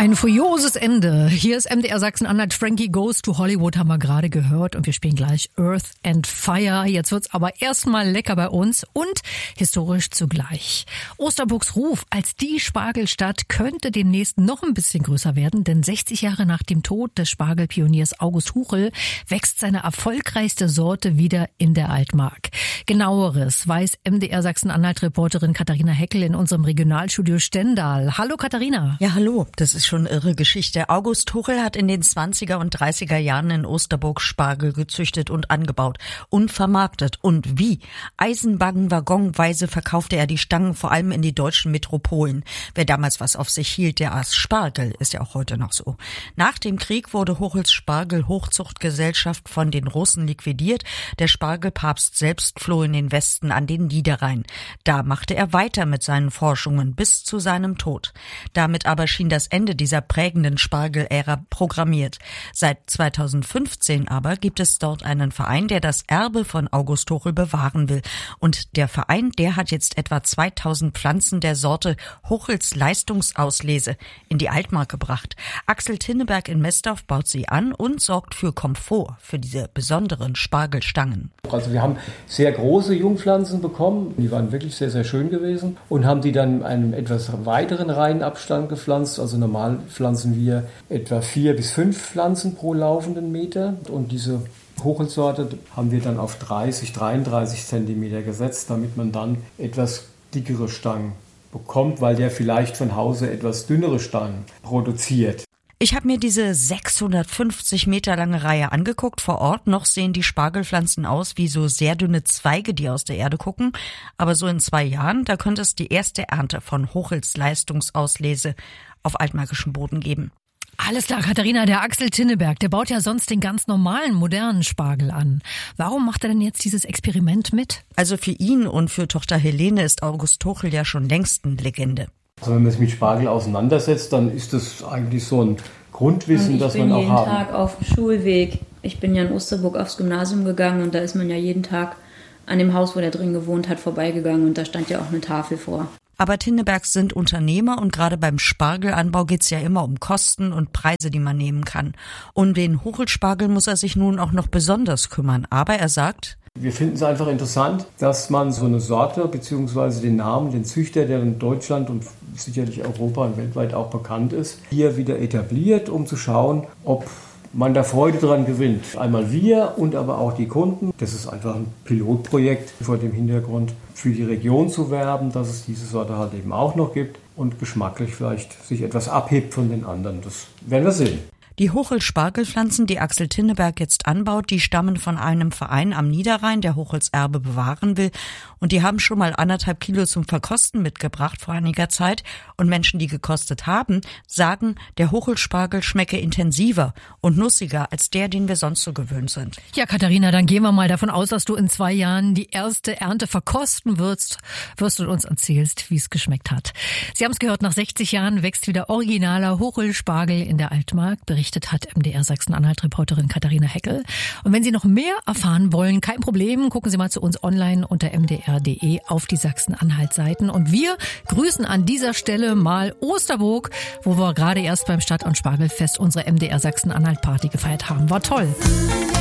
Ein furioses Ende. Hier ist MDR Sachsen-Anhalt. Frankie Goes to Hollywood haben wir gerade gehört und wir spielen gleich Earth and Fire. Jetzt wird's aber erstmal lecker bei uns und historisch zugleich. Osterburgs Ruf als die Spargelstadt könnte demnächst noch ein bisschen größer werden, denn 60 Jahre nach dem Tod des Spargelpioniers August Huchel wächst seine erfolgreichste Sorte wieder in der Altmark. Genaueres weiß MDR Sachsen-Anhalt-Reporterin Katharina Heckel in unserem Regionalstudio Stendal. Hallo Katharina. Ja, hallo. Das ist schon eine irre Geschichte. August Huchel hat in den 20er und 30er Jahren in Osterburg Spargel gezüchtet und angebaut und vermarktet. Und wie? Eisenbahn-waggonweise verkaufte er die Stangen vor allem in die deutschen Metropolen. Wer damals was auf sich hielt, der aß Spargel, ist ja auch heute noch so. Nach dem Krieg wurde Huchels Spargel-Hochzuchtgesellschaft von den Russen liquidiert. Der Spargelpapst selbst floh in den Westen an den Niederrhein. Da machte er weiter mit seinen Forschungen bis zu seinem Tod. Damit aber schien das Ende dieser prägenden Spargel-Ära programmiert. Seit 2015 aber gibt es dort einen Verein, der das Erbe von August Huchel bewahren will. Und der Verein, der hat jetzt etwa 2000 Pflanzen der Sorte Huchels Leistungsauslese in die Altmark gebracht. Axel Tinneberg in Messdorf baut sie an und sorgt für Komfort für diese besonderen Spargelstangen. Also wir haben sehr große Jungpflanzen bekommen, die waren wirklich sehr, sehr schön gewesen und haben die dann in einem etwas weiteren Reihenabstand gepflanzt. Also normal pflanzen wir etwa 4 bis 5 Pflanzen pro laufenden Meter und diese Huchelsorte haben wir dann auf 33 Zentimeter gesetzt, damit man dann etwas dickere Stangen bekommt, weil der vielleicht von Hause etwas dünnere Stangen produziert. Ich habe mir diese 650 Meter lange Reihe angeguckt. Vor Ort noch sehen die Spargelpflanzen aus wie so sehr dünne Zweige, die aus der Erde gucken. Aber so in 2 Jahren, da könnte es die erste Ernte von Huchels Leistungsauslese auf altmärkischem Boden geben. Alles klar, Katharina, der Axel Tinneberg, der baut ja sonst den ganz normalen, modernen Spargel an. Warum macht er denn jetzt dieses Experiment mit? Also für ihn und für Tochter Helene ist August Huchel ja schon längst eine Legende. Also wenn man sich mit Spargel auseinandersetzt, dann ist das eigentlich so ein Grundwissen, das man auch haben. Ich bin jeden Tag auf dem Schulweg. Ich bin ja in Osterburg aufs Gymnasium gegangen und da ist man ja jeden Tag an dem Haus, wo der drin gewohnt hat, vorbeigegangen und da stand ja auch eine Tafel vor. Aber Tinnebergs sind Unternehmer und gerade beim Spargelanbau geht's ja immer um Kosten und Preise, die man nehmen kann. Um den Huchelspargel muss er sich nun auch noch besonders kümmern. Aber er sagt: Wir finden es einfach interessant, dass man so eine Sorte bzw. den Namen, den Züchter, der in Deutschland und sicherlich Europa und weltweit auch bekannt ist, hier wieder etabliert, um zu schauen, ob man da Freude dran gewinnt. Einmal wir und aber auch die Kunden. Das ist einfach ein Pilotprojekt vor dem Hintergrund, für die Region zu werben, dass es diese Sorte halt eben auch noch gibt und geschmacklich vielleicht sich etwas abhebt von den anderen. Das werden wir sehen. Die Huchel-Spargelpflanzen, die Axel Tinneberg jetzt anbaut, die stammen von einem Verein am Niederrhein, der Huchels Erbe bewahren will. Und die haben schon mal 1,5 Kilo zum Verkosten mitgebracht vor einiger Zeit. Und Menschen, die gekostet haben, sagen, der Huchelspargel schmecke intensiver und nussiger als der, den wir sonst so gewöhnt sind. Ja, Katharina, dann gehen wir mal davon aus, dass du in 2 Jahren die erste Ernte verkosten wirst und uns erzählst, wie es geschmeckt hat. Sie haben es gehört, nach 60 Jahren wächst wieder originaler Huchelspargel in der Altmark. Berichtet hat MDR Sachsen-Anhalt-Reporterin Katharina Heckel. Und wenn Sie noch mehr erfahren wollen, kein Problem, gucken Sie mal zu uns online unter mdr.de auf die Sachsen-Anhalt-Seiten. Und wir grüßen an dieser Stelle mal Osterburg, wo wir gerade erst beim Stadt- und Spargelfest unsere MDR Sachsen-Anhalt-Party gefeiert haben. War toll.